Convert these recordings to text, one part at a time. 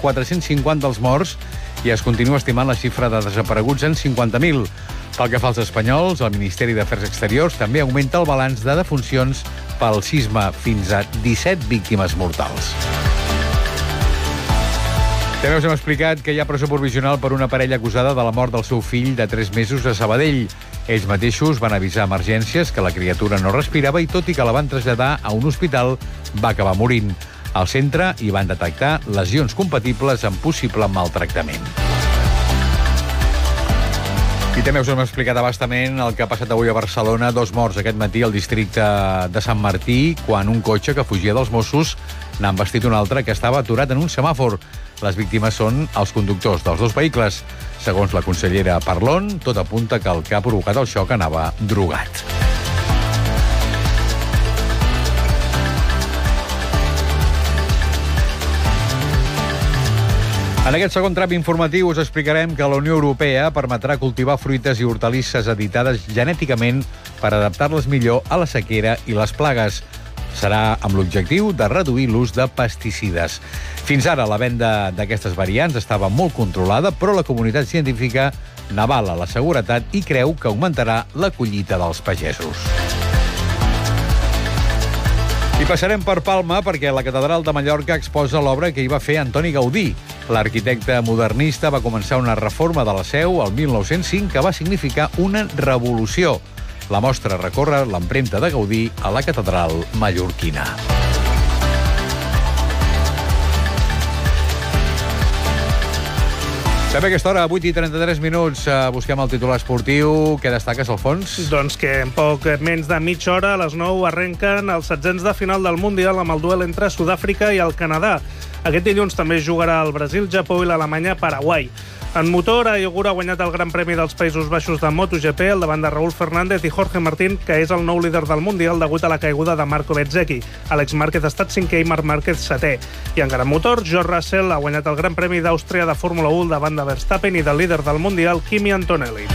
1.450 dels morts i es continua estimant la xifra de desapareguts en 50.000. Pel que fa als espanyols, el Ministeri d'Afers Exteriors també augmenta el balanç de defuncions pel sisme fins a 17 víctimes mortals. També us hem explicat que hi ha presó provisional per una parella acusada de la mort del seu fill de 3 mesos a Sabadell. Ells mateixos van avisar a emergències que la criatura no respirava i, tot i que la van traslladar a un hospital, va acabar morint. Al centre hi van detectar lesions compatibles amb possible maltractament. I també us hem explicat abastament el que ha passat avui a Barcelona. 2 morts aquest matí al districte de Sant Martí, quan un cotxe que fugia dels Mossos n'ha embestit un altre que estava aturat en un semàfor. Les víctimes són els conductors dels 2 vehicles. Segons la consellera Parlon, tot apunta que el que ha provocat el xoc anava drogat. En aquest segon tram informatiu us explicarem que la Unió Europea permetrà cultivar fruites i hortalisses editades genèticament per adaptar-les millor a la sequera i les plagues. Serà amb l'objectiu de reduir l'ús de pesticides. Fins ara, la venda d'aquestes variants estava molt controlada, però la comunitat científica n'avala la seguretat i creu que augmentarà la collita dels pagesos. I passarem per Palma perquè la Catedral de Mallorca exposa l'obra que hi va fer Antoni Gaudí. L'arquitecte modernista va començar una reforma de la seu el 1905 que va significar una revolució. La mostra recorre l'empremta de Gaudí a la catedral mallorquina. També a aquesta hora, 8:33, busquem el titular esportiu. Què destaques, Alfons? Doncs que en poc menys de mitja hora, a les 9, arrenquen els setzents de final del Mundial amb el duel entre Sud-àfrica i el Canadà. Aquest dilluns també jugarà el Brasil, Japó i l'Alemanya-Paraguai. En motor, Ayogura ha guanyat el Gran Premi dels Països Baixos de MotoGP al davant de Raúl Fernández i Jorge Martín, que és el nou líder del Mundial degut a la caiguda de Marco Bezzecchi. Alex Márquez ha estat 5è i Marc Márquez 7è. I en gran motor, George Russell ha guanyat el Gran Premi d'Àustria de Fórmula 1 davant de Verstappen i del líder del Mundial, Kimi Antonelli.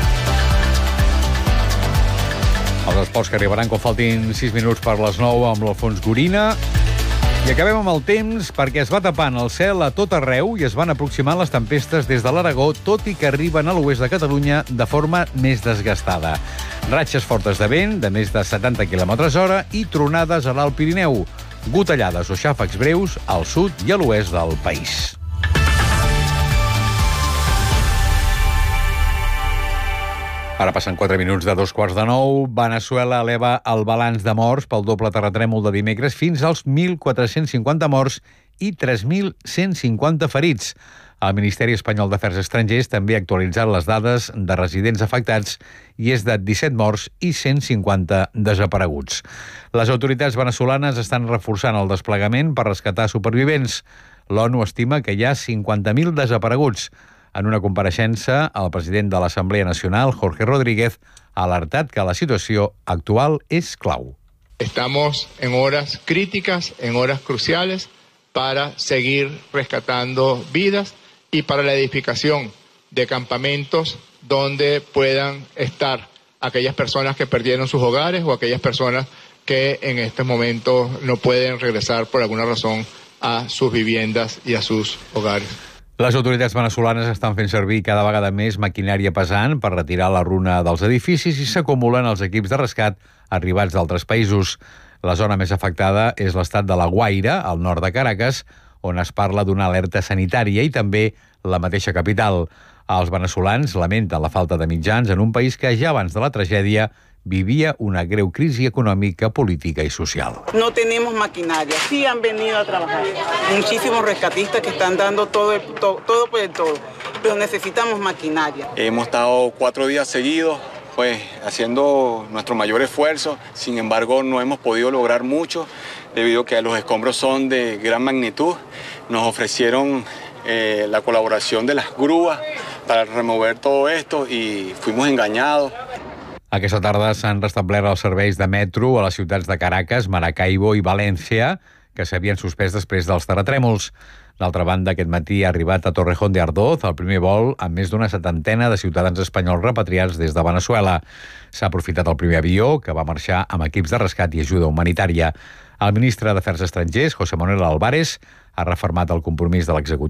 Els esports que arribaran quan faltin 6 minuts per les 9 amb l'Alfons Gorina. I acabem amb el temps perquè es va tapant el cel a tot arreu i es van aproximant les tempestes des de l'Aragó, tot i que arriben a l'oest de Catalunya de forma més desgastada. Ratxes fortes de vent de més de 70 km/h i tronades a l'Alt Pirineu. Gotellades o xàfecs breus al sud i a l'oest del país. Ara passen 4 minuts de 8:45. Veneçuela eleva el balanç de morts pel doble terratrèmol de dimecres fins als 1.450 morts i 3.150 ferits. El Ministeri Espanyol d'Afers Estrangers també ha actualitzat les dades de residents afectats i és de 17 morts i 150 desapareguts. Les autoritats veneçolanes estan reforçant el desplegament per rescatar supervivents. L'ONU estima que hi ha 50.000 desapareguts. En una compareixença, el president de l'Assemblea Nacional, Jorge Rodríguez, ha alertat que la situació actual és clau. Estamos en horas críticas, en horas cruciales, para seguir rescatando vidas y para la edificación de campamentos donde puedan estar aquellas personas que perdieron sus hogares o aquellas personas que en este momento no pueden regresar por alguna razón a sus viviendas y a sus hogares. Les autoritats veneçolanes estan fent servir cada vegada més maquinària pesant per retirar la runa dels edificis i s'acumulen els equips de rescat arribats d'altres països. La zona més afectada és l'estat de La Guaira, al nord de Caracas, on es parla d'una alerta sanitària, i també la mateixa capital. Els veneçolans lamenten la falta de mitjans en un país que ja abans de la tragèdia vivía una greu crisi econòmica, política y social. No tenemos maquinaria, sí han venido a trabajar. Muchísimos rescatistas que están dando todo por el todo, pero necesitamos maquinaria. Hemos estado 4 días seguidos, pues haciendo nuestro mayor esfuerzo, sin embargo no hemos podido lograr mucho debido a que los escombros son de gran magnitud. Nos ofrecieron la colaboración de las grúas para remover todo esto y fuimos engañados. Aquesta tarda s'han restablert els serveis de metro a les ciutats de Caracas, Maracaibo i València, que s'havien suspès després dels terratrèmols. D'altra banda, aquest matí ha arribat a Torrejón de Ardoz el primer vol amb més d'una 70 de ciutadans espanyols repatriats des de Veneçuela. S'ha aprofitat el primer avió, que va marxar amb equips de rescat i ajuda humanitària. El ministre d'Afers Estrangers, José Manuel Álvarez, ha refermat el compromís de l'executiu